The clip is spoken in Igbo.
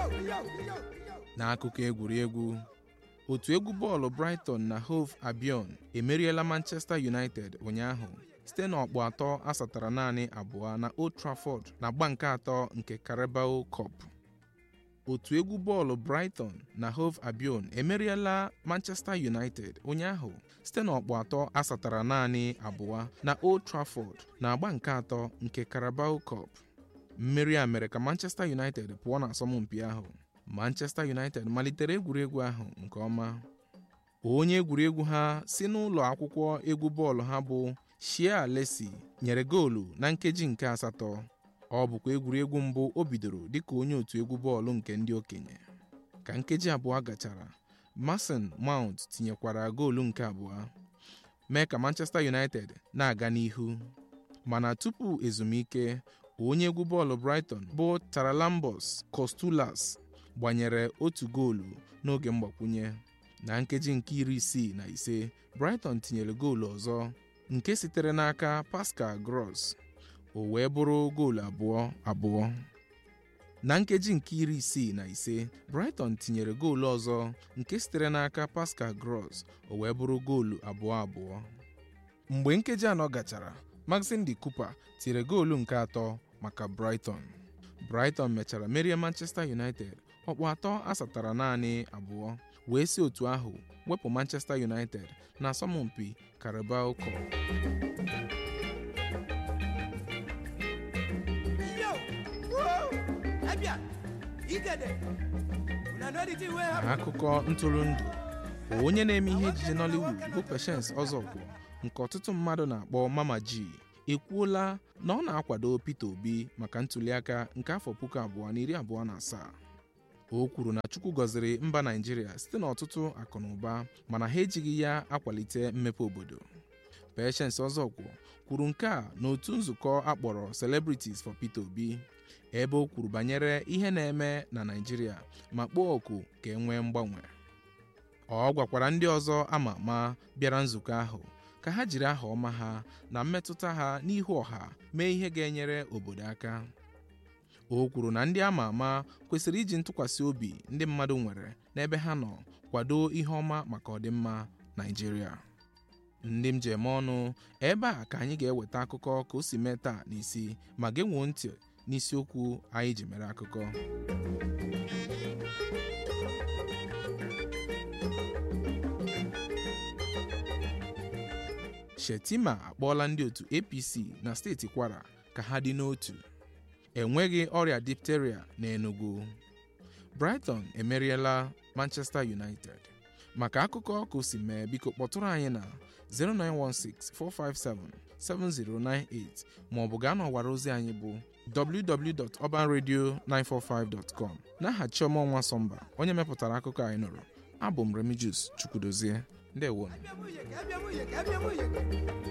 N'akụkọ egwuregwu, otu egwu bọọlụ Brighton na Hove Albion emeriela Manchester United ụnyaahụ site n'ọkpụ atọ asatara naanị abụọ na Old Trafford na agba nke atọ nke Carabao Cup. Otu egwu bọọlụ Brighton na Hove Albion emeriela Manchester United ụnyaahụ site n'ọkpụ atọ asatara naanị abụọ na Old Trafford na agba nke atọ nke Carabao Cup. Mmeri a mere ka Manchester United pụọ n'asọmpi ahụ. Manchester United malitere egwuregwu ahụ nke ọma. Onye egwuregwu ha si n'ụlọ akwụkwọ egwu bọọlụ ha bụ Shea Alesi nyere goolu na nkeji nke asatọ. Ọ bụkwa egwuregwu mbụ o bidoro dịka onye otu egwu bọọlụ nke ndị okenye. Ka nkeji abụọ gachara, Mason Mount tinyekwara goolu nke abụọ, mee ka Manchester United na-aga n'ihu. Mana tupu ezumike, onye egwu bọọlụ Brighton bụ Charalambos Costellas gbanyere otu goolu n'oge mgbakwunye. Na nkeji nke 65, Brighton tinyere goolu ọzọ nke sitere n'aka Pascal Gross, o wee bụrụ goolu abụọ. Na nkeji nke 65, Brighton tinyere goolu ọzọ nke sitere n'aka Pascal Gross, o wee bụrụ goolu abụọ. Mgbe nkeji anọ gachara, Maxine de Cooper tiri goolu nke atọ maka Brighton. Brighton mechara merie Manchester United ọkpụ atọ asatara naanị abụọ, wee si otu ahụ wepụ Manchester United na asọmpi Carabao Cup. Akụkọ ntụrụndụ, onye na-eme ihe ejije Nollywood bụ Patience Ọzọkwọ, nke ọtụtụ mmadụ na-akpọ Mama G, ekwuola na ọ na-akwado Peter Obi maka ntuliaka nke afọ 2027. O kwuru na Chukwu gọziri mba Naịjirịa site n'ọtụtụ akụnụba, mana ha ejighị ya akwalite mmepe obodo. Patience Ọzọkwọ kwuru nke a n'otu nzukọ akpọrọ Celebrities for Peter Obi, ebe o kwuru banyere ihe na-eme na Naịjirịa ma kpọọ oku ka e nwee mgbanwe. Ọ gwakwara ndị ọzọ ama ama bịara nzukọ ahụ ka ha jiri aha ọma ha na mmetụta ha n'ihu ọha mee ihe ga-enyere obodo aka. O kwuru na ndị ama ama kwesịrị iji ntụkwasị obi ndị mmadụ nwere n'ebe ha nọ kwado ihe ọma maka ọdịmma Naịjirịa. Ndị m ji eme ọnụ, ebe a ka anyị ga-eweta akụkọ ka o si mee taa n'isi, ma genwuo ntị n'isiokwu anyị ji mere akụkọ. Shetima akpọọla ndị otu APC na steeti Kwara ka ha dị n'otu. Enweghị ọrịa diphtheria n'Enugu. Brighton emeriela Manchester United. Maka akụkọ ka o si mee, biko kpọtụrụ anyị na 09164577098 maọbụ gaa n'ọwara ozi anyị bụ www.urbanradio945.com. N'aha Chioma Nwansọmba, onye mepụtara akụkọ anyị nụrụ, abụ m Remigius Chukwudozie. Ndewo.